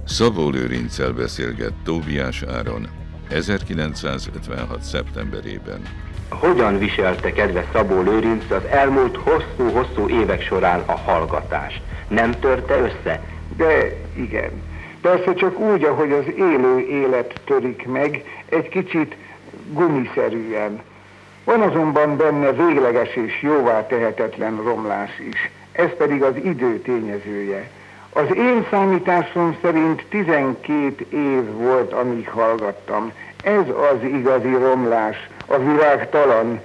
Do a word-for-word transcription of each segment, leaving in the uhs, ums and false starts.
Szabó Lőrinccel beszélget Tóbiás Áron ezerkilencszázötvenhat. szeptemberében. Hogyan viselte, kedves Szabó Lőrinc, az elmúlt hosszú-hosszú évek során a hallgatást? Nem törte össze? De igen. Persze csak úgy, ahogy az élő élet törik meg, egy kicsit gumiszerűen. Van azonban benne végleges és jóvá tehetetlen romlás is. Ez pedig az idő tényezője. Az én számításom szerint tizenkét év volt, amíg hallgattam. Ez az igazi romlás, a virágtalan.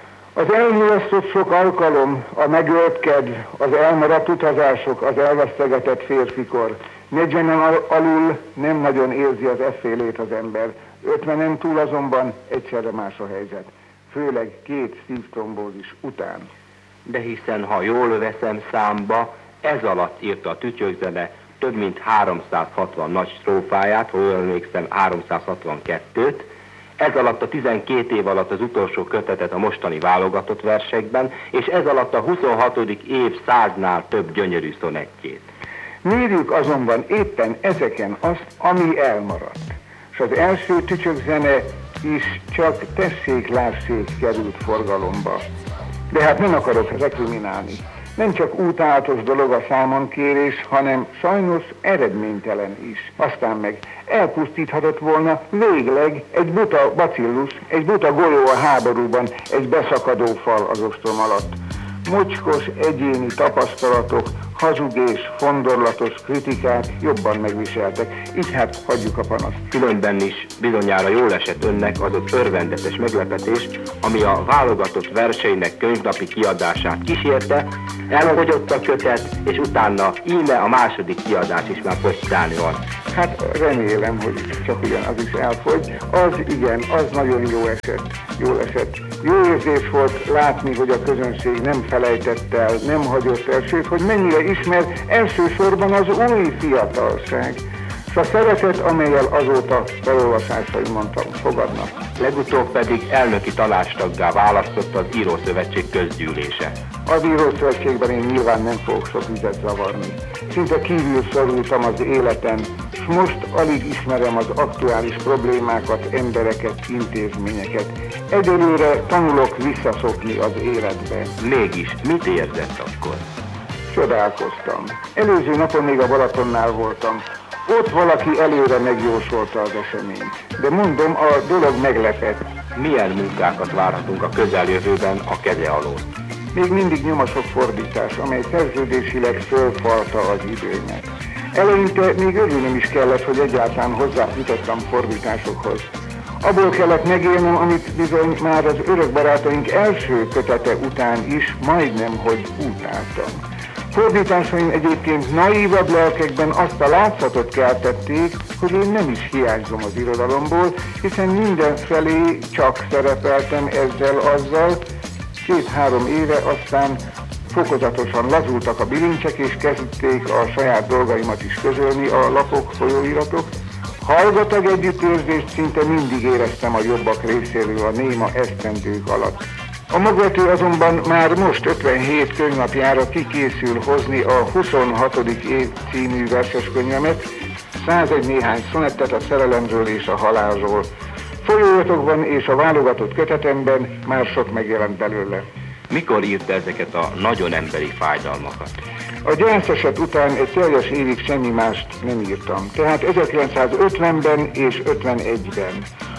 Az elmulasztott sok alkalom, a megölt kedv, az elmaradt utazások, az elvesztegetett férfikor. negyvenen alul nem nagyon érzi az effélét az ember. ötvenen túl azonban egyszerre más a helyzet. Főleg két szívtrombózis után. De hiszen, ha jól veszem számba, ez alatt írta a Tütyögzene több mint háromszázhatvan nagy strófáját, ha jól emlékszem háromszázhatvankettőt, ez alatt a tizenkét év alatt az utolsó kötetet a mostani válogatott versekben, és ez alatt a huszonhatodik év száznál több gyönyörű szonettjét. Mérjük azonban éppen ezeken azt, ami elmaradt. És az első Tütyögzene is csak tessék-lássék került forgalomba. De hát nem akarok rekriminálni. Nem csak útállatos dolog a számonkérés, hanem sajnos eredménytelen is. Aztán meg elpusztíthatott volna végleg egy buta bacillus, egy buta golyó a háborúban, egy beszakadó fal az ostrom alatt. Mocskos egyéni tapasztalatok, hazug és fondorlatos kritikák jobban megviseltek. Így hát hagyjuk a panaszt. Különben is bizonyára jól esett önnek az az örvendetes meglepetés, ami a válogatott verseinek könyvnapi kiadását kísérte, elfogyott a kötet, és utána íme a második kiadás is már postán van. Hát remélem, hogy csak ugyanaz is elfogy. Az igen, az nagyon jó esett, jól esett. Jó érzés volt látni, hogy a közönség nem felejtett el, nem hagyott el, sőt, hogy mennyire ismer elsősorban az új fiatalság. És a szeretet, amellyel azóta felolvasásaimban fogadnak. Legutóbb pedig elnöki tanácstaggá választott az Írószövetség közgyűlése. Az Írószövetségben én nyilván nem fogok sok vizet zavarni. Szinte kívül szorultam az életen, és most alig ismerem az aktuális problémákat, embereket, intézményeket. Egyelőre tanulok visszaszokni az életbe. Mégis, mit érzett akkor? Csodálkoztam. Előző napon még a Balatonnál voltam. Ott valaki előre megjósolta az eseményt. De mondom, a dolog meglepett. Milyen munkákat várhatunk a közeljövőben a keze alól? Még mindig nyom a sok fordítás, amely szerződésileg fölfalta az időmet. Eleinte még örülnöm is kellett, hogy egyáltalán hozzájutottam fordításokhoz. Abból kellett megélnem, amit bizony már az örök barátaink első kötete után is majdnem, hogy utáltam. Fordításaim egyébként naívabb lelkekben azt a látszatot keltették, hogy én nem is hiányzom az irodalomból, hiszen mindenfelé csak szerepeltem ezzel-azzal. Két-három éve aztán fokozatosan lazultak a bilincsek, és kezdték a saját dolgaimat is közölni a lapok, folyóiratok. Hallgatag együttérzést szinte mindig éreztem a jobbak részéről a néma esztendők alatt. A magvető azonban már most ötvenhét könyvnapjára kikészül hozni a huszonhatodik év című verseskönyvemet, százegy néhány szonettet a szerelemről és a halálról. Folyóiratokban és a válogatott kötetemben már sok megjelent belőle. Mikor írta ezeket a nagyon emberi fájdalmakat? A gyászeset után egy teljes évig semmi mást nem írtam, tehát ezerkilencszázötvenben és ötvenegyben.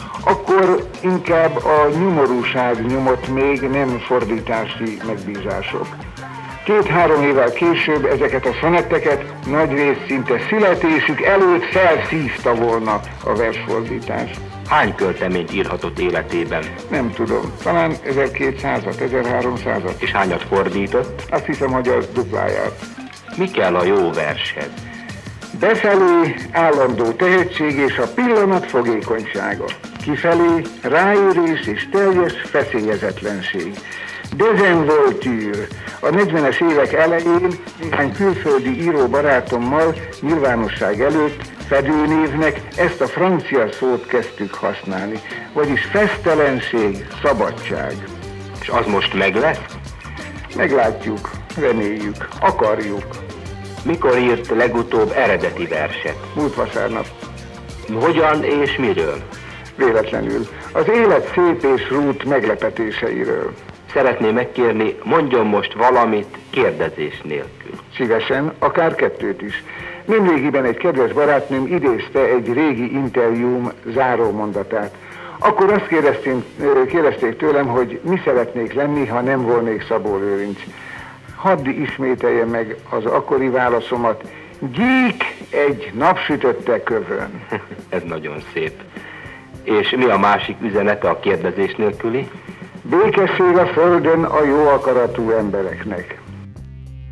Akkor inkább a nyomorúság nyomott még, nem fordítási megbízások. Két-három évvel később ezeket a szonetteket nagyrészt szinte születésük előtt felszívta volna a versfordítás. Hány költeményt írhatott életében? Nem tudom, talán ezerkétszázat, ezerháromszázat. És hányat fordított? Azt hiszem, hogy a dupláját. Mi kell a jó vershez? Befelé állandó tehetség és a pillanat fogékonysága. Kifelé ráérés és teljes feszélyezetlenség. Dezenvoltűr. A negyvenes évek elején néhány külföldi író barátommal nyilvánosság előtt fedőnévnek ezt a francia szót kezdtük használni, vagyis fesztelenség, szabadság. És az most meg lesz? Meglátjuk, reméljük, akarjuk. Mikor írt legutóbb eredeti versét? keresett? Múlt vasárnap. Hogyan és miről? Véletlenül. Az élet szép és rút meglepetéseiről. Szeretném megkérni, mondjon most valamit kérdezés nélkül. Szívesen, akár kettőt is. Nemrégiben egy kedves barátnőm idézte egy régi interjúm záró mondatát. Akkor azt kérdezték, kérdezték tőlem, hogy mi szeretnék lenni, ha nem volnék Szabó Lőrinc. Hadd ismételje meg az akkori válaszomat. Gyík egy napsütötte kövön. Ez nagyon szép. És mi a másik üzenete a kérdezés nélküli? Békesség a földön a jó akaratú embereknek.